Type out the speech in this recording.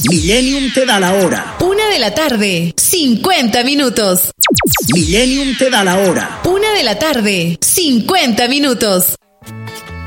Millennium te da la hora. 1:00 PM, 50 minutos. Millennium te da la hora. 1:00 PM, 50 minutos.